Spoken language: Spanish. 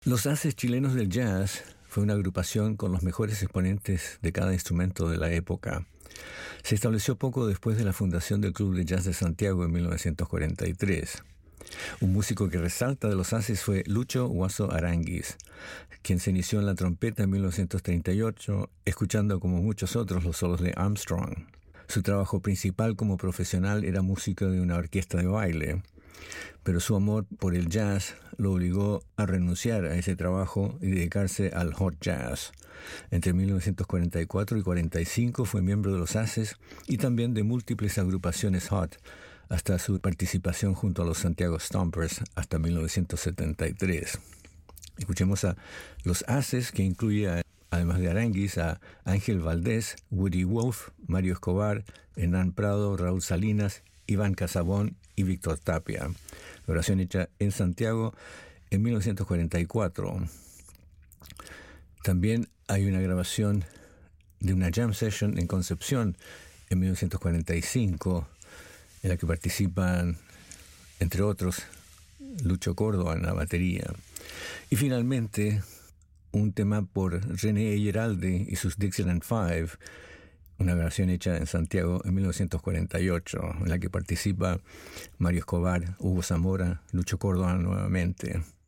Los Haces Chilenos del Jazz fue una agrupación con los mejores exponentes de cada instrumento de la época. Se estableció poco después de la fundación del Club de Jazz de Santiago en 1943. Un músico que resalta de los Haces fue Lucho Guaso Aranguis, quien se inició en la trompeta en 1938, escuchando como muchos otros los solos de Armstrong. Su trabajo principal como profesional era músico de una orquesta de baile, pero su amor por el jazz lo obligó a renunciar a ese trabajo y dedicarse al hot jazz. Entre 1944 y 45 fue miembro de los Haces y también de múltiples agrupaciones hot, hasta su participación junto a los Santiago Stompers hasta 1973. Escuchemos a los Haces, que incluye, además de Aranguis, a Ángel Valdés, Woody Wolf, Mario Escobar, Hernán Prado, Raúl Salinas, Iván Casabón y Víctor Tapia. Grabación hecha en Santiago en 1944. También hay una grabación de una jam session en Concepción en 1945, en la que participan, entre otros, Lucho Córdoba en la batería. Y finalmente, un tema por René Geralde y sus Dixieland Five, una grabación hecha en Santiago en 1948, en la que participa Mario Escobar, Hugo Zamora, Lucho Córdoba nuevamente.